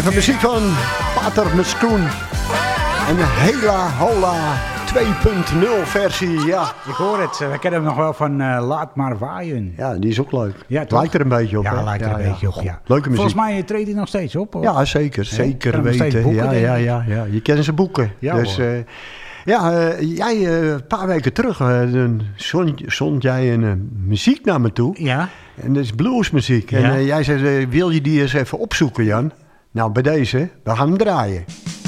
Even muziek van Pater Muscoen. En de Hela Hola 2.0 versie, ja. Ik hoor het, we kennen hem nog wel van Laat maar waaien. Ja, die is ook leuk. Ja, lijkt er een beetje op. Ja, hè? lijkt er een beetje op, ja. Leuke muziek. Volgens mij treedt hij nog steeds op. Hoor. Ja, zeker. Zeker kan hem steeds weten. boeken, Ja. Je kent zijn boeken. Ja, dus, jij, een paar weken terug zond jij een muziek naar me toe. Ja. En dat is bluesmuziek. Ja. En jij zei, wil je die eens even opzoeken, Jan? Nou, bij deze, we gaan hem draaien.